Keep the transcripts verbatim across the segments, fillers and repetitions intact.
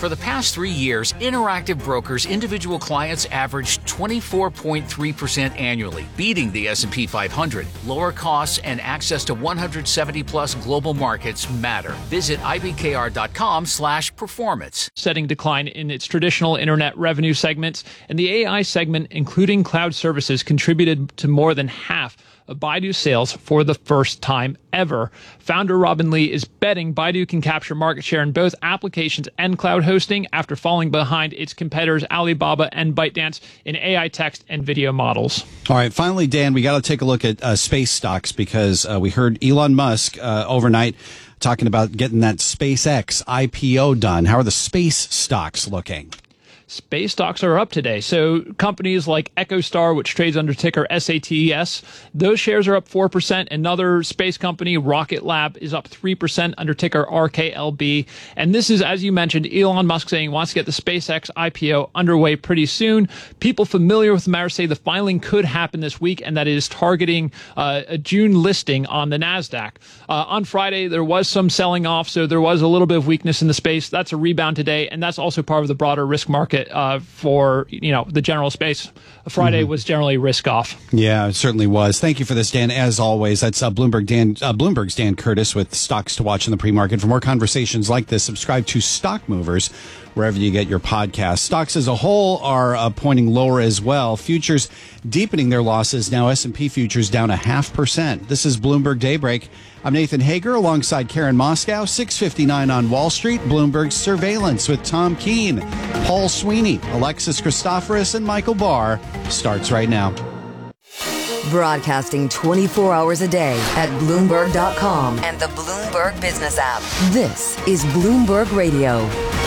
For the past three years, Interactive Brokers individual clients averaged twenty-four point three percent annually, beating the S and P five hundred. Lower costs and access to one hundred seventy plus global markets matter. Visit I B K R dot com slash performance. Setting decline in its traditional internet revenue segments, and the A I segment, including cloud services, contributed to more than half of Baidu sales for the first time ever. Founder Robin Li is betting Baidu can capture market share in both applications and cloud hosting after falling behind its competitors Alibaba and ByteDance in A I text and video models. All right, finally, Dan, we got to take a look at uh, space stocks because uh, we heard Elon Musk uh, overnight talking about getting that SpaceX I P O done. How are the space stocks looking? Space stocks are up today. So companies like EchoStar, which trades under ticker S A T E S, those shares are up four percent. Another space company, Rocket Lab, is up three percent under ticker R K L B. And this is, as you mentioned, Elon Musk saying he wants to get the SpaceX I P O underway pretty soon. People familiar with the matter say the filing could happen this week and that it is targeting uh, a June listing on the NASDAQ. Uh, on Friday, there was some selling off, so there was a little bit of weakness in the space. That's a rebound today, and that's also part of the broader risk market Uh, for, you know, the general space. Friday mm-hmm. was generally risk off. Yeah, it certainly was. Thank you for this, Dan. As always, that's uh, Bloomberg Dan, uh, Bloomberg's Dan Curtis with stocks to watch in the pre-market. For more conversations like this, subscribe to Stock Movers wherever you get your podcasts. Stocks as a whole are uh, pointing lower as well. Futures deepening their losses. Now S and P futures down a half percent. This is Bloomberg Daybreak. I'm Nathan Hager alongside Karen Moscow. six fifty-nine on Wall Street. Bloomberg Surveillance with Tom Keene, Paul Sweeney, Alexis Christoforous, and Michael Barr starts right now. Broadcasting twenty-four hours a day at Bloomberg dot com and the Bloomberg Business app. This is Bloomberg Radio.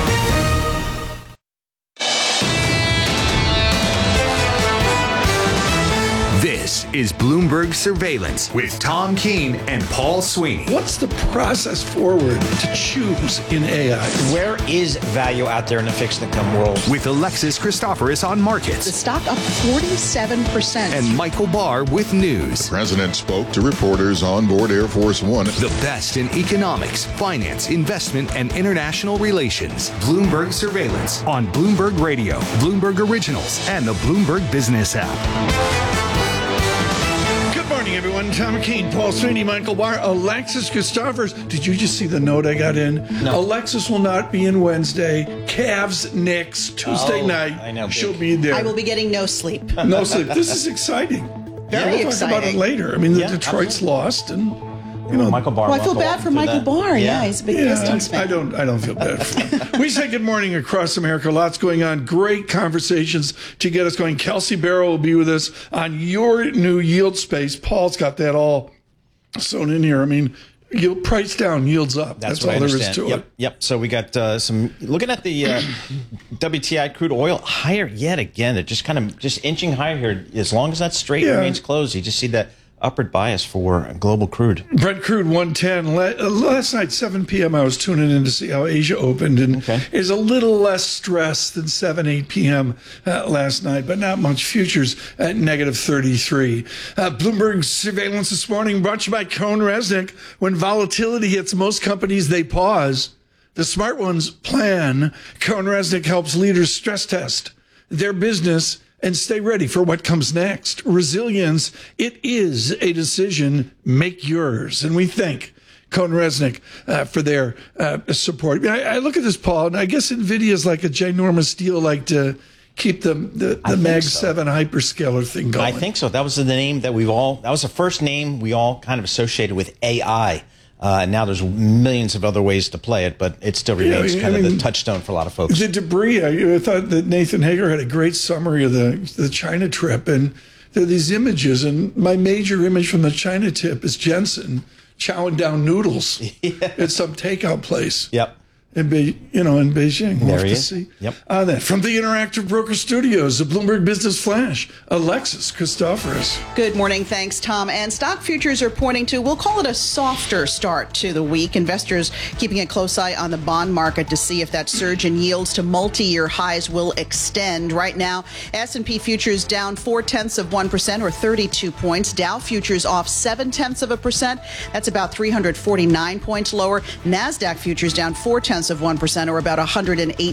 This is Bloomberg Surveillance with Tom Keene and Paul Sweeney. What's the process forward to choose in A I? Where is value out there in the fixed income world? With Alexis Christoforous on markets. The stock up forty-seven percent. And Michael Barr with news. The president spoke to reporters on board Air Force One. The best in economics, finance, investment, and international relations. Bloomberg Surveillance on Bloomberg Radio, Bloomberg Originals, and the Bloomberg Business app. Good morning, everyone. Tom Keene, Paul Sweeney, Michael Barr, Alexis Christoforous. Did you just see the note I got in? No. Alexis will not be in Wednesday. Cavs, Knicks, Tuesday oh, night. I know. She'll be there. I will be getting no sleep. No sleep. This is exciting. Very we'll exciting. talk about it later. I mean, the Yeah, Detroit's absolutely. lost, and you know, Michael Barr. Well, I feel will bad go for through Michael that. Barr. Yeah, he's a big Yeah, Pistons fan. I don't. I don't feel bad for him. We say good morning across America. Lots going on. Great conversations to get us going. Kelsey Barrow will be with us on your new yield space. Paul's got that all sewn in here. I mean, yield price down, yields up. That's, That's what all I there understand. is to yep, it. Yep. So we got uh, some looking at the uh, W T I crude oil higher yet again. It just kind of just inching higher here. As long as that straight Yeah. remains closed, you just see that upward bias for global crude. Brent crude one ten. Last night, seven p.m., I was tuning in to see how Asia opened, and Okay. is a little less stress than seven, eight p.m. Uh, last night, but not much. Futures at negative thirty-three. Uh, Bloomberg Surveillance this morning brought to you by Cohn Resnick. When volatility hits most companies, they pause. The smart ones plan. Cohn Resnick helps leaders stress test their business and stay ready for what comes next. Resilience, it is a decision. Make yours. And we thank Cohn Resnick uh, for their uh, support. I, I look at this, Paul, and I guess NVIDIA is like a ginormous deal, like to keep the, the, the Mag so. seven hyperscaler thing going. I think so. That was the name that we've all, that was the first name we all kind of associated with A I. Uh, now there's millions of other ways to play it, but it still remains Yeah, I kind mean, of the touchstone for a lot of folks. The debris, I, I thought that Nathan Hager had a great summary of the, the China trip, and there are these images, and my major image from the China trip is Jensen chowing down noodles Yeah. at some takeout place. Yep. In Be, you know, in Beijing. We'll There have he to is. see. Yep. Uh, then, from the Interactive Broker Studios, the Bloomberg Business Flash, Alexis Christoforous. Good morning. Thanks, Tom. And stock futures are pointing to, we'll call it a softer start to the week. Investors keeping a close eye on the bond market to see if that surge in yields to multi-year highs will extend. Right now, S and P futures down four-tenths of one percent or thirty-two points. Dow futures off seven-tenths of a percent. That's about three hundred forty-nine points lower. NASDAQ futures down four-tenths of one percent or about one hundred eight